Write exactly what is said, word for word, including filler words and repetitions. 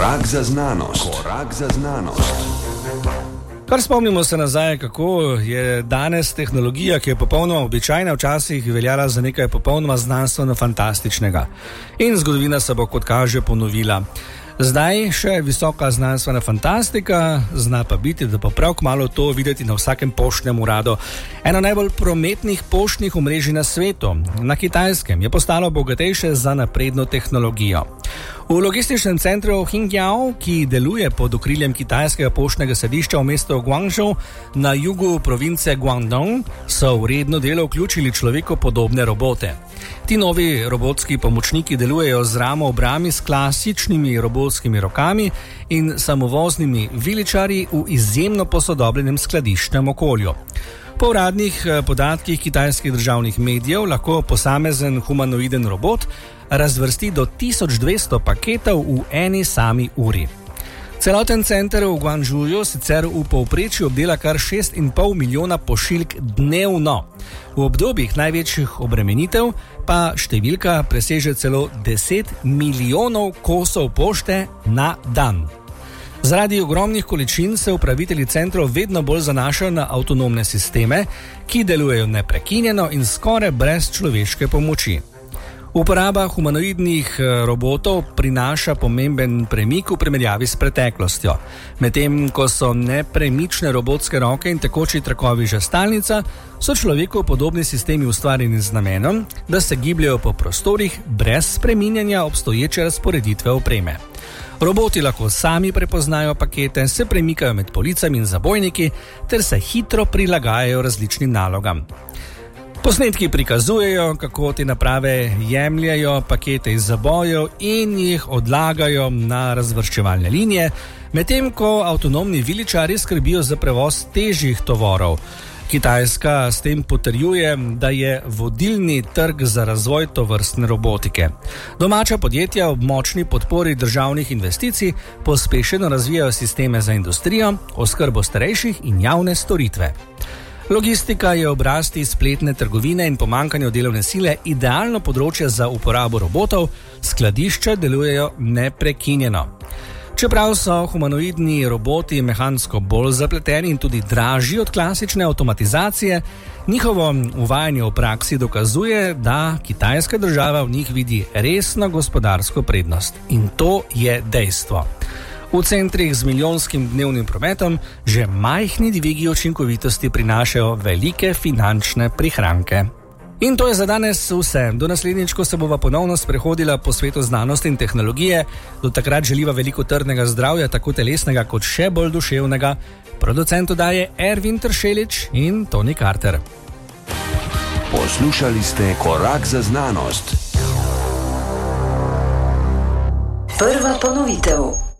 Korak za znanost. Korak za znanost. Kar spomnimo se nazaj, kako je danes tehnologija, ki je popolnoma običajna, včasih veljala za nekaj popolnoma znanstveno-fantastičnega. In zgodovina se bo, kot kaže, ponovila. Zdaj še visoka znanstvena fantastika, zna pa biti, da pa prav kmalu to videti na vsakem poštnem uradu. Eno najbolj prometnih poštnih omrežij na svetu, na Kitajskem, je postalo bogatejše za napredno tehnologijo. V logističnem centru Qingyao, ki deluje pod okriljem kitajskega poštnega središča v mestu Guangzhou na jugu province Guangdong, so v redno delo vključili človeku podobne robote. Ti novi robotski pomočniki delujejo z ramo v brami s klasičnimi robotskimi rokami in samovoznimi viličarji v izjemno posodobljenem skladiščnem okolju. Po uradnih podatkih kitajskih državnih medijev lahko posamezen humanoiden robot razvrsti do tisoč dvesto paketov v eni sami uri. Celoten center v Guangzhouju sicer v povprečju obdela kar šest in pol milijona pošiljk dnevno. V obdobjih največjih obremenitev pa številka preseže celo deset milijonov kosov pošte na dan. Zaradi ogromnih količin se upravitelji centrov vedno bolj zanašajo na avtonomne sisteme, ki delujejo neprekinjeno in skoraj brez človeške pomoči. Uporaba humanoidnih robotov prinaša pomemben premik v primerjavi s preteklostjo. Medtem ko so nepremične robotske roke in tekoči trakovi že stalnica, so človeku podobni sistemi ustvarjeni z namenom, da se gibljajo po prostorih brez spreminjanja obstoječe razporeditve opreme. Roboti lahko sami prepoznajo pakete, se premikajo med policami in zabojniki ter se hitro prilagajajo različnim nalogam. Posnetki prikazujejo, kako te naprave jemljajo pakete iz zabojev in jih odlagajo na razvrščevalne linije, medtem ko avtonomni viličarji skrbijo za prevoz težjih tovorov. Kitajska s tem potrjuje, da je vodilni trg za razvoj tovrstne robotike. Domača podjetja ob močni podpori državnih investicij pospešeno razvijajo sisteme za industrijo, oskrbo starejših in javne storitve. Logistika je ob rasti spletne trgovine in pomanjkanju delovne sile idealno področje za uporabo robotov, skladišča delujejo neprekinjeno. Čeprav so humanoidni roboti mehansko bolj zapleteni in tudi dražji od klasične avtomatizacije, njihovo uvajanje v praksi dokazuje, da kitajska država v njih vidi resno gospodarsko prednost. In to je dejstvo. V centrih z milijonskim dnevnim prometom že majhni dvigi učinkovitosti prinašajo velike finančne prihranke. In to je za danes vse. Do naslednjič, ko se bova ponovno sprehodila po svetu znanosti in tehnologije, do takrat želiva veliko trdnega zdravja, tako telesnega kot še bolj duševnega. Producent oddaje Ervin Tršelič in Tony Carter. Poslušali ste Korak za znanost. Prva ponovitev.